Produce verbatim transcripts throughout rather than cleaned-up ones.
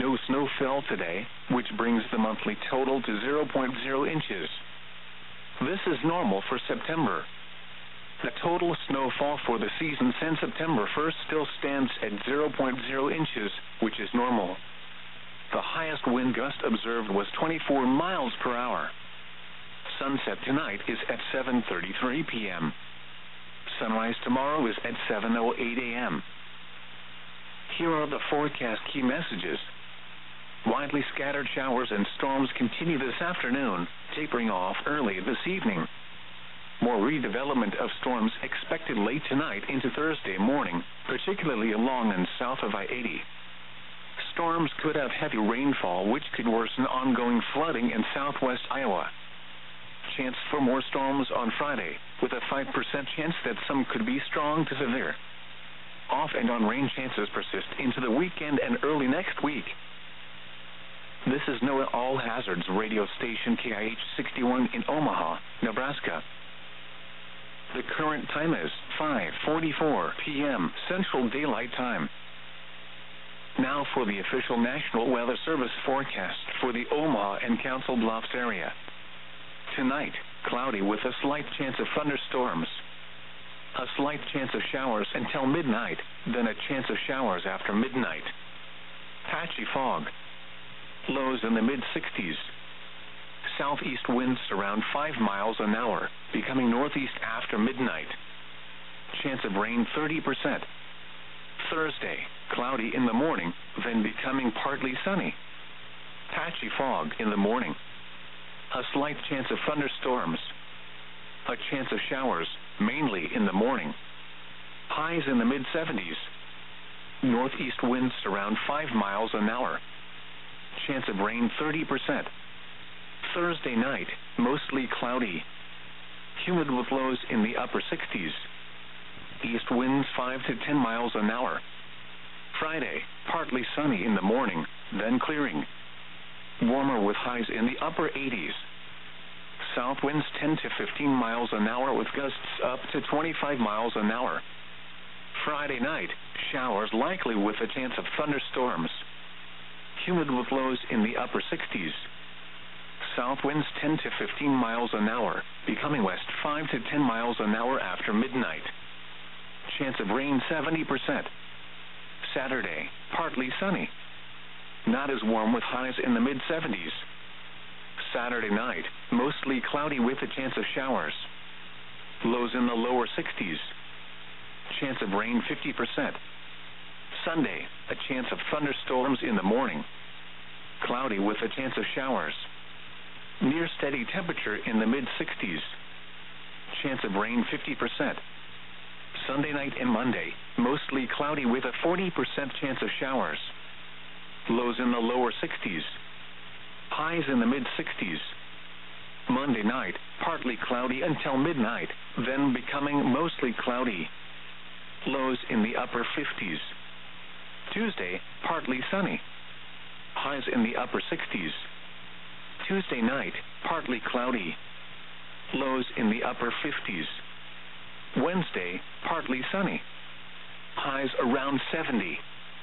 No snow fell today, which brings the monthly total to zero point zero inches. This is normal for September. The total snowfall for the season since September first still stands at zero point zero inches, which is normal. The highest wind gust observed was twenty-four miles per hour. Sunset tonight is at seven thirty-three p m Sunrise tomorrow is at seven oh eight a m Here are the forecast key messages. Widely scattered showers and storms continue this afternoon, tapering off early this evening. More redevelopment of storms expected late tonight into Thursday morning, particularly along and south of I eighty. Storms could have heavy rainfall, which could worsen ongoing flooding in southwest Iowa. Chance for more storms on Friday, with a five percent chance that some could be strong to severe. Off and on rain chances persist into the weekend and early next week. This is NOAA All Hazards radio station K I H sixty-one in Omaha, Nebraska. The current time is five forty-four p m Central Daylight Time. Now for the official National Weather Service forecast for the Omaha and Council Bluffs area. Tonight, cloudy with a slight chance of thunderstorms. A slight chance of showers until midnight, then a chance of showers after midnight. Patchy fog. Lows in the mid sixties. Southeast winds around five miles an hour, becoming northeast after midnight. Chance of rain thirty percent. Thursday, cloudy in the morning, then becoming partly sunny. Patchy fog in the morning. A slight chance of thunderstorms. A chance of showers, mainly in the morning. Highs in the mid seventies. Northeast winds around five miles an hour. Chance of rain thirty percent. Thursday night, mostly cloudy. Humid with lows in the upper sixties. East winds five to ten miles an hour. Friday, partly sunny in the morning, then clearing. Warmer with highs in the upper eighties. South winds ten to fifteen miles an hour with gusts up to twenty-five miles an hour. Friday night, showers likely with a chance of thunderstorms. Humid with lows in the upper sixties. South winds ten to fifteen miles an hour, becoming west five to ten miles an hour after midnight. Chance of rain seventy percent. Saturday, partly sunny. Not as warm with highs in the mid seventies. Saturday night, mostly cloudy with a chance of showers. Lows in the lower sixties. Chance of rain fifty percent. Sunday, a chance of thunderstorms in the morning. Cloudy with a chance of showers. Near steady temperature in the mid sixties. Chance of rain fifty percent. Sunday night and Monday, mostly cloudy with a forty percent chance of showers. Lows in the lower sixties. Highs in the mid sixties. Monday night, partly cloudy until midnight, then becoming mostly cloudy. Lows in the upper fifties. Tuesday, partly sunny. Highs in the upper sixties. Tuesday night, partly cloudy. Lows in the upper fifties. Wednesday, partly sunny. Highs around seventy.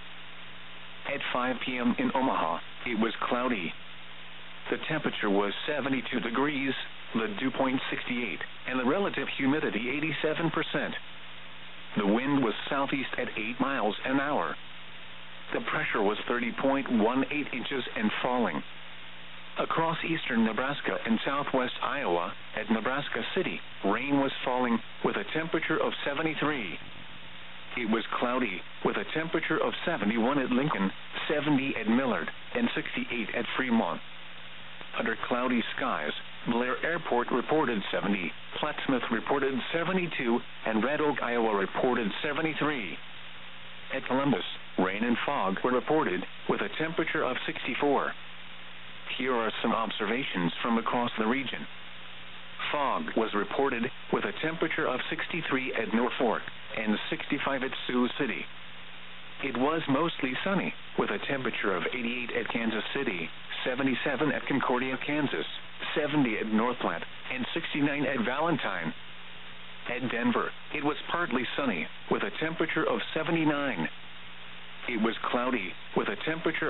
At five p m in Omaha, it was cloudy. The temperature was seventy-two degrees, the dew point sixty-eight, and the relative humidity eighty-seven percent. The wind was southeast at eight miles an hour. The pressure was thirty point one eight inches and falling. Across eastern Nebraska and southwest Iowa, at Nebraska City, rain was falling with a temperature of seventy-three. It was cloudy with a temperature of seventy-one at Lincoln, seventy at Millard, and sixty-eight at Fremont. Under cloudy skies, Blair Airport reported seventy, Plattsmouth reported seventy-two, and Red Oak, Iowa reported seventy-three. At Columbus, rain and fog were reported with a temperature of sixty-four. Here are some observations from across the region. Fog was reported with a temperature of sixty-three at Norfolk and sixty-five at Sioux City. It was mostly sunny with a temperature of eighty-eight at Kansas City, seventy-seven at Concordia, Kansas, seventy at North Platte, and sixty-nine at Valentine. At Denver, it was partly sunny with a temperature of seventy-nine. It was cloudy with a temperature